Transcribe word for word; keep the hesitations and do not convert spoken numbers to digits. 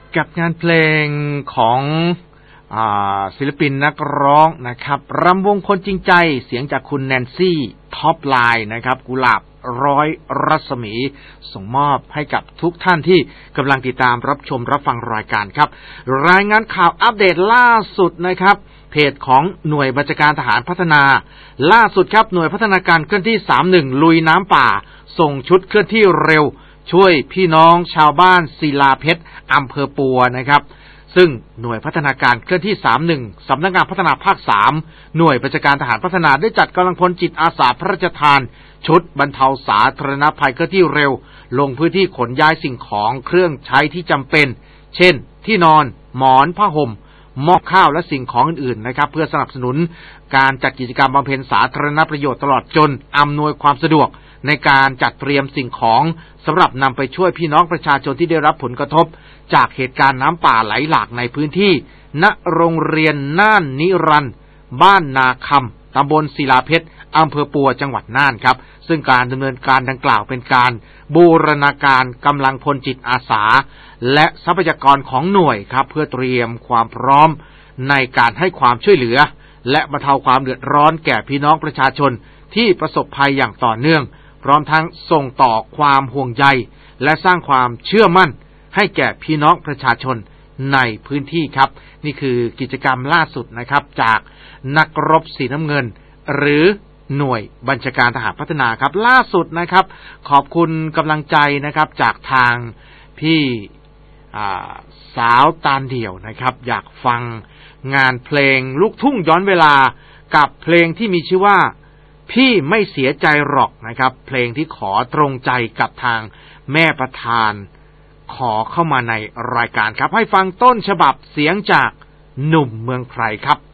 กับงานเพลงของศิลปินนักร้องนะครับรำวงคนจริงใจเสียงจากคุณแนนซี่ท็อปไลน์นะครับกุหลาบร้อยรัศมีส่งมอบให้กับทุกท่านที่กำลังติดตามรับชมรับฟังรายการครับรายงานข่าวอัปเดตล่าสุดนะครับเพจของหน่วยบัญชาการทหารพัฒนาล่าสุดครับหน่วยพัฒนาการเคลื่อนที่สามสิบเอ็ดลุยน้ำป่าส่งชุดเคลื่อนที่เร็วช่วยพี่น้องชาวบ้านศิลาเพชรอำเภอปัวนะครับซึ่งหน่วยพัฒนาการเคลื่อนที่สามสิบเอ็ดสำนักงานพัฒนาภาคสามหน่วยบัญชาการทหารพัฒนาได้จัดกำลังพลจิตอาสาพระราชทานชุดบรรเทาสาธารณภัยเคลื่อนที่เร็วลงพื้นที่ขนย้ายสิ่งของเครื่องใช้ที่จำเป็นเช่นที่นอนหมอนผ้าห่มหม้อข้าวและสิ่งของอื่นๆนะครับเพื่อสนับสนุนการจัดกิจกรรมบำเพ็ญสาธารณประโยชน์ตลอดจนอำนวยความสะดวกในการจัดเตรียมสิ่งของสำหรับนำไปช่วยพี่น้องประชาชนที่ได้รับผลกระทบจากเหตุการณ์น้ำป่าไหลหลากในพื้นที่ณโรงเรียนน่านนิรันดร์บ้านนาคำตำบลศิลาเพชรอำเภอปัวจังหวัดน่านครับซึ่งการดำเนินการดังกล่าวเป็นการบูรณาการกำลังพลจิตอาสาและทรัพยากรของหน่วยครับเพื่อเตรียมความพร้อมในการให้ความช่วยเหลือและบรรเทาความเดือดร้อนแก่พี่น้องประชาชนที่ประสบภัยอย่างต่อเนื่องพร้อมทั้งส่งต่อความห่วงใยและสร้างความเชื่อมั่นให้แก่พี่น้องประชาชนในพื้นที่ครับนี่คือกิจกรรมล่าสุดนะครับจากนักรบสีน้ำเงินหรือหน่วยบัญชาการทหารพัฒนาครับล่าสุดนะครับขอบคุณกำลังใจนะครับจากทางพี่สาวตาลเดี่ยวนะครับอยากฟังงานเพลงลูกทุ่งย้อนเวลากับเพลงที่มีชื่อว่าพี่ไม่เสียใจหรอกนะครับเพลงที่ขอตรงใจกับทางแม่ประธานขอเข้ามาในรายการครับให้ฟังต้นฉบับเสียงจากหนุ่มเมืองไพรครับ